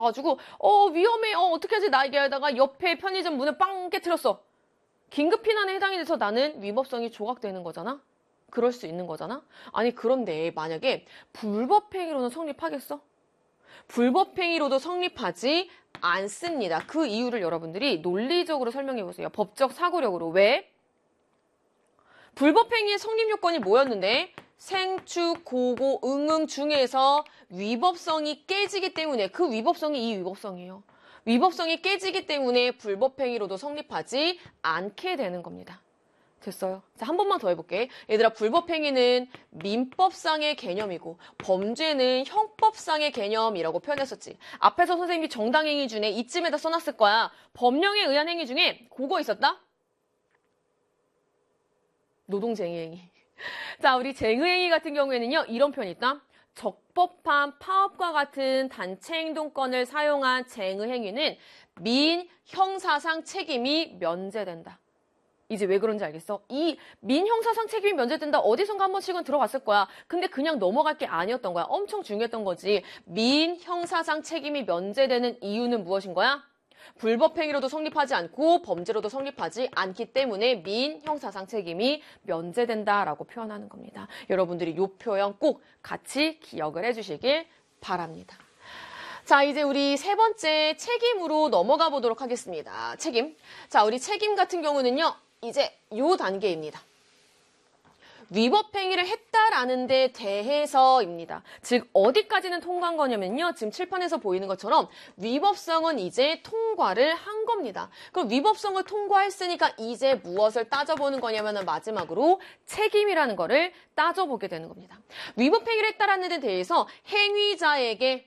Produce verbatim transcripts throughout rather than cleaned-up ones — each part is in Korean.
가지고 어 위험해 어 어떻게 하지 나 얘기하다가 옆에 편의점 문을 빵 깨트렸어. 긴급 피난에 해당이 돼서 나는 위법성이 조각되는 거잖아. 그럴 수 있는 거잖아. 아니 그런데 만약에 불법행위로는 성립하겠어? 불법행위로도 성립하지 않습니다. 그 이유를 여러분들이 논리적으로 설명해 보세요. 법적 사고력으로. 왜? 불법행위의 성립 요건이 뭐였는데? 생추, 고고, 응응 중에서 위법성이 깨지기 때문에 그 위법성이 이 위법성이에요. 위법성이 깨지기 때문에 불법행위로도 성립하지 않게 되는 겁니다. 됐어요? 자, 한 번만 더 해볼게. 얘들아, 불법행위는 민법상의 개념이고 범죄는 형법상의 개념이라고 표현했었지. 앞에서 선생님이 정당행위 중에 이쯤에다 써놨을 거야. 법령에 의한 행위 중에 그거 있었다? 노동쟁의 행위. 자, 우리 쟁의행위 같은 경우에는요. 이런 표현이 있다. 적법한 파업과 같은 단체 행동권을 사용한 쟁의행위는 민형사상 책임이 면제된다. 이제 왜 그런지 알겠어? 이 민형사상 책임이 면제된다. 어디선가 한 번씩은 들어봤을 거야. 근데 그냥 넘어갈 게 아니었던 거야. 엄청 중요했던 거지. 민형사상 책임이 면제되는 이유는 무엇인 거야? 불법행위로도 성립하지 않고 범죄로도 성립하지 않기 때문에 민형사상 책임이 면제된다라고 표현하는 겁니다. 여러분들이 이 표현 꼭 같이 기억을 해주시길 바랍니다. 자, 이제 우리 세 번째 책임으로 넘어가 보도록 하겠습니다. 책임. 자, 우리 책임 같은 경우는요. 이제 요 단계입니다. 위법행위를 했다라는 데 대해서입니다. 즉 어디까지는 통과한 거냐면요. 지금 칠판에서 보이는 것처럼 위법성은 이제 통과를 한 겁니다. 그럼 위법성을 통과했으니까 이제 무엇을 따져보는 거냐면 마지막으로 책임이라는 거를 따져보게 되는 겁니다. 위법행위를 했다라는 데 대해서 행위자에게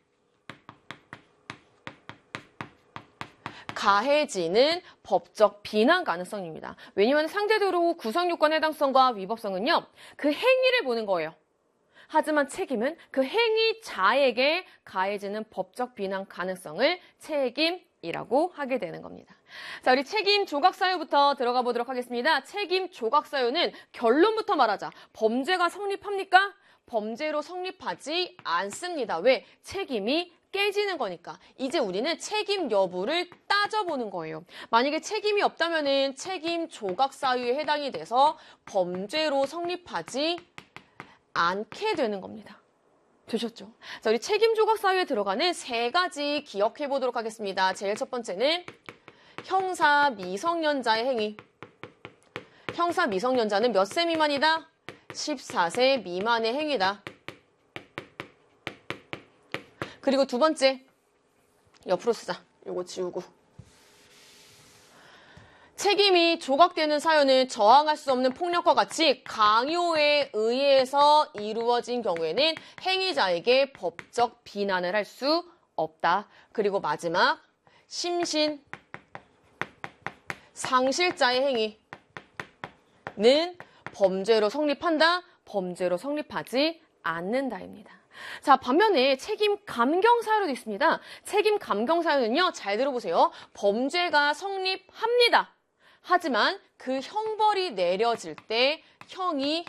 가해지는 법적 비난 가능성입니다. 왜냐하면 상대적으로 구성요건 해당성과 위법성은요. 그 행위를 보는 거예요. 하지만 책임은 그 행위자에게 가해지는 법적 비난 가능성을 책임이라고 하게 되는 겁니다. 자, 우리 책임 조각사유부터 들어가 보도록 하겠습니다. 책임 조각사유는 결론부터 말하자. 범죄가 성립합니까? 범죄로 성립하지 않습니다. 왜? 책임이 깨지는 거니까. 이제 우리는 책임 여부를 따져보는 거예요. 만약에 책임이 없다면은 책임 조각 사유에 해당이 돼서 범죄로 성립하지 않게 되는 겁니다. 되셨죠? 자, 우리 책임 조각 사유에 들어가는 세 가지 기억해 보도록 하겠습니다. 제일 첫 번째는 형사 미성년자의 행위. 형사 미성년자는 몇 세 미만이다? 십사 세 미만의 행위다. 그리고 두 번째, 옆으로 쓰자. 요거 지우고. 책임이 조각되는 사유는 저항할 수 없는 폭력과 같이 강요에 의해서 이루어진 경우에는 행위자에게 법적 비난을 할 수 없다. 그리고 마지막, 심신, 상실자의 행위는 범죄로 성립한다, 범죄로 성립하지 않는다입니다. 자, 반면에 책임 감경 사유도 있습니다. 책임 감경 사유는요, 잘 들어보세요. 범죄가 성립합니다. 하지만 그 형벌이 내려질 때 형이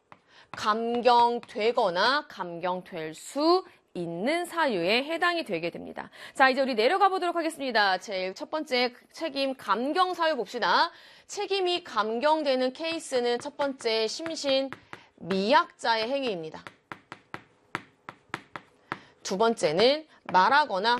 감경되거나 감경될 수 있는 사유에 해당이 되게 됩니다. 자, 이제 우리 내려가 보도록 하겠습니다. 제일 첫 번째 책임 감경 사유 봅시다. 책임이 감경되는 케이스는 첫 번째 심신 미약자의 행위입니다. 두 번째는 말하거나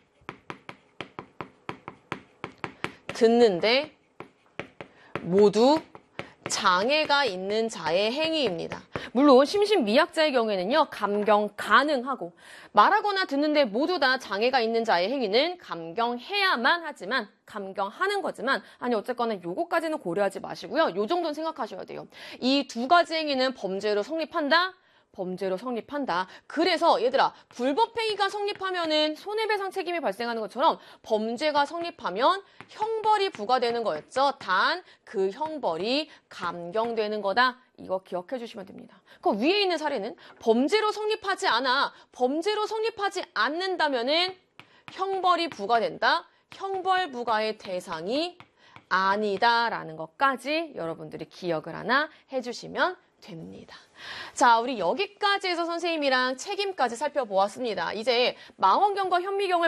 듣는데 모두 장애가 있는 자의 행위입니다. 물론 심신미약자의 경우에는요. 감경 가능하고 말하거나 듣는데 모두 다 장애가 있는 자의 행위는 감경해야만 하지만 감경하는 거지만 아니 어쨌거나 요거까지는 고려하지 마시고요. 요 정도는 생각하셔야 돼요. 이 두 가지 행위는 범죄로 성립한다. 범죄로 성립한다. 그래서 얘들아 불법행위가 성립하면은 손해배상 책임이 발생하는 것처럼 범죄가 성립하면 형벌이 부과되는 거였죠. 단 그 형벌이 감경되는 거다. 이거 기억해 주시면 됩니다. 그 위에 있는 사례는 범죄로 성립하지 않아. 범죄로 성립하지 않는다면은 형벌이 부과된다. 형벌 부과의 대상이 아니다라는 것까지 여러분들이 기억을 하나 해주시면 됩니다. 자, 우리 여기까지 해서 선생님이랑 책임까지 살펴보았습니다. 이제 망원경과 현미경을